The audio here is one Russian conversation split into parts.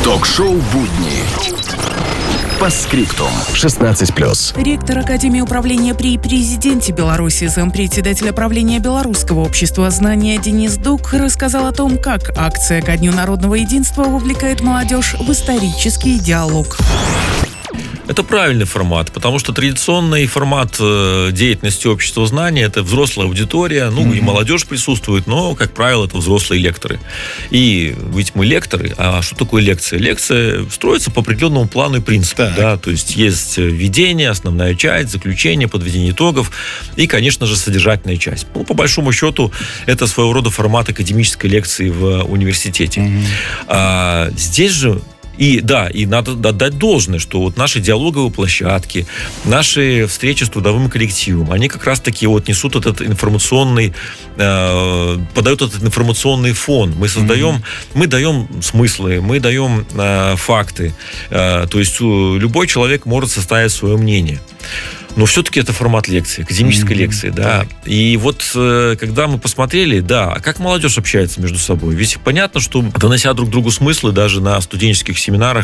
Ток-шоу «Будни». По скриптум. 16+. Ректор Академии управления при президенте Беларуси, зампредседателя правления Белорусского общества знания Денис Дук рассказал о том, как акция ко Дню народного единства вовлекает молодежь в исторический диалог. Это правильный формат, потому что традиционный формат деятельности общества знания – это взрослая аудитория, и молодежь присутствует, но, как правило, это взрослые лекторы. И ведь мы лекторы, а что такое лекция? Лекция строится по определенному плану и принципу, да, то есть введение, основная часть, заключение, подведение итогов и, конечно же, содержательная часть. По большому счету, это своего рода формат академической лекции в университете. Здесь же и надо отдать должное, что вот наши диалоговые площадки, наши встречи с трудовым коллективом, они как раз-таки несут этот информационный, подают этот информационный фон. Мы даем смыслы, мы даем факты. То есть любой человек может составить свое мнение. Но все-таки это формат лекции, академической лекции, да. И вот когда мы посмотрели, как молодежь общается между собой. Ведь понятно, что донося друг другу смыслы даже на студенческих семинарах,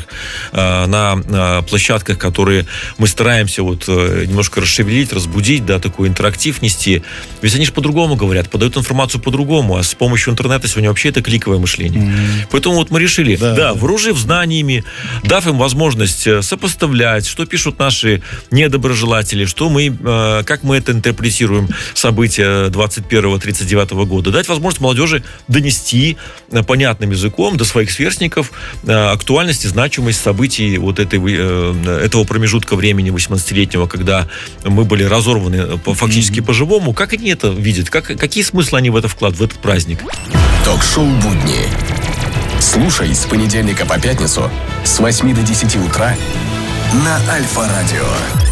на площадках, которые мы стараемся немножко расшевелить, разбудить, такой интерактив нести. Ведь они же по-другому говорят, подают информацию по-другому, а с помощью интернета сегодня вообще это кликовое мышление. Поэтому мы решили, вооружив знаниями, дав им возможность сопоставлять, что пишут наши недоброжелатели, как мы это интерпретируем, события 21-39 года, дать возможность молодежи донести понятным языком до своих сверстников актуальность и значимость событий этого промежутка времени 18-летнего, когда мы были разорваны фактически по-живому. Как они это видят? Какие смыслы они в это вкладывают, в этот праздник? Ток-шоу «Будни». Слушай с понедельника по пятницу с 8 до 10 утра на Альфа-радио.